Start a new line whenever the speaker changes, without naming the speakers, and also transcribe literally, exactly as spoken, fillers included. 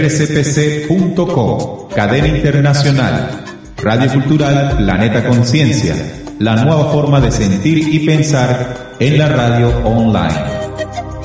r c p c punto com, cadena internacional, Radio Cultural Planeta Conciencia, la nueva forma de sentir y pensar en la radio online.